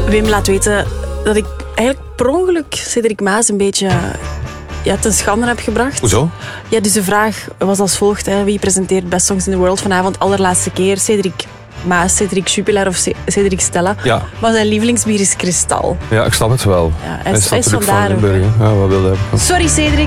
Wim laat weten dat ik eigenlijk per ongeluk Cédric Maas een beetje ten schande heb gebracht. Hoezo? Ja, dus de vraag was als volgt. Wie presenteert Best Songs in the World vanavond? Allerlaatste keer. Cédric Maas, Cédric Jupiler of Cédric Stella. Ja. Maar zijn lievelingsbier is Kristal. Ja, ik snap het wel. Ja, hij is natuurlijk vandaar van Limburg. Hè. Ja, wat wilde hij? Sorry Cédric.